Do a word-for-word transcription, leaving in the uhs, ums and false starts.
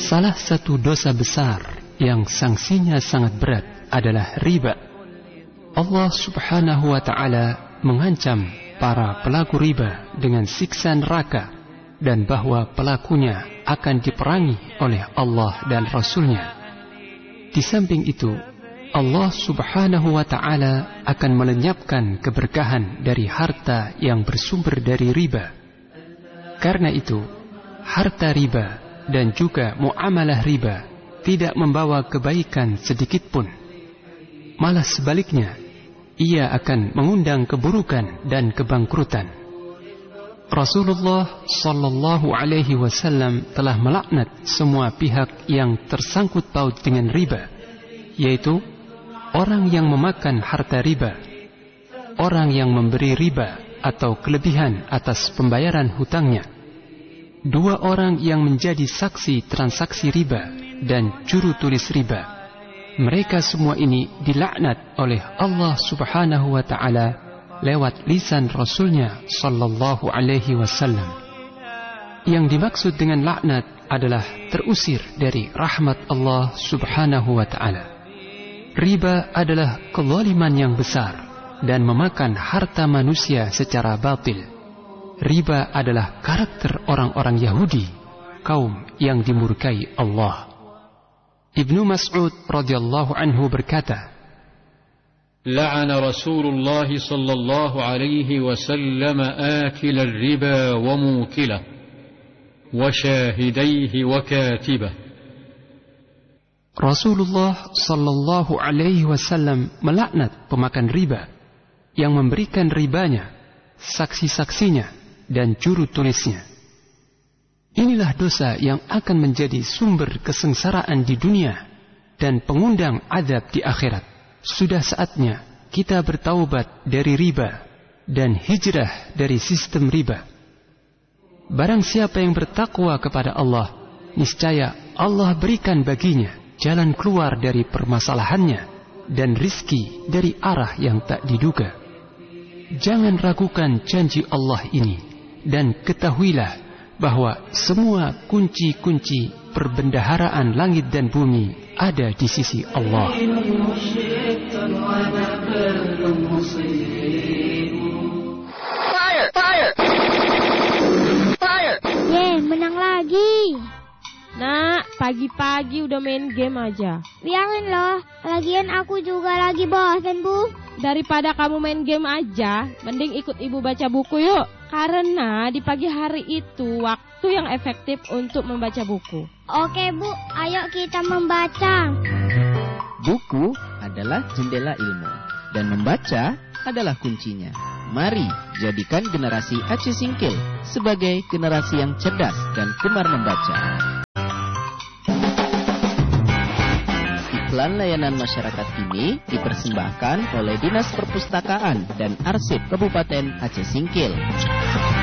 Salah satu dosa besar yang sanksinya sangat berat adalah riba. Allah Subhanahu wa ta'ala mengancam para pelaku riba dengan siksa neraka dan bahwa pelakunya akan diperangi oleh Allah dan Rasul-Nya. Di samping itu, Allah Subhanahu wa ta'ala akan melenyapkan keberkahan dari harta yang bersumber dari riba. Karena itu, harta riba dan juga muamalah riba tidak membawa kebaikan sedikit pun. Malah sebaliknya, ia akan mengundang keburukan dan kebangkrutan. Rasulullah sallallahu alaihi wasallam telah melaknat semua pihak yang tersangkut paut dengan riba, yaitu orang yang memakan harta riba, orang yang memberi riba atau kelebihan atas pembayaran hutangnya, dua orang yang menjadi saksi transaksi riba, dan juru tulis riba. Mereka semua ini dilaknat oleh Allah Subhanahu wa ta'ala lewat lisan Rasulnya sallallahu alaihi wasallam. Yang dimaksud dengan laknat adalah terusir dari rahmat Allah Subhanahu wa ta'ala. Riba adalah kezaliman yang besar dan memakan harta manusia secara batil. Riba adalah karakter orang-orang Yahudi, kaum yang dimurkai Allah. Ibnu Mas'ud radhiyallahu anhu berkata, "La'ana Rasulullah sallallahu alaihi wasallam akil ar-riba wa mukilah wa shahidaihi wa katibah." Rasulullah sallallahu alaihi wasallam melaknat pemakan riba, yang memberikan ribanya, saksi-saksinya, dan juru tulisnya. Inilah dosa yang akan menjadi sumber kesengsaraan di dunia dan pengundang azab di akhirat. Sudah saatnya kita bertaubat dari riba dan hijrah dari sistem riba. Barang siapa yang bertakwa kepada Allah, niscaya Allah berikan baginya jalan keluar dari permasalahannya dan rizki dari arah yang tak diduga. Jangan ragukan janji Allah ini, dan ketahuilah bahwa semua kunci-kunci perbendaharaan langit dan bumi ada di sisi Allah. Fire! Fire! Fire! Yeay, menang lagi. Nak, pagi-pagi udah main game aja. Biarin loh, lagian aku juga lagi bosan, Bu. Daripada kamu main game aja, mending ikut ibu baca buku yuk. Karena di pagi hari itu waktu yang efektif untuk membaca buku. Oke, Bu, ayo kita membaca. Buku adalah jendela ilmu, dan membaca adalah kuncinya. Mari jadikan generasi Aceh Singkil sebagai generasi yang cerdas dan gemar membaca. Iklan layanan masyarakat ini dipersembahkan oleh Dinas Perpustakaan dan Arsip Kabupaten Aceh Singkil.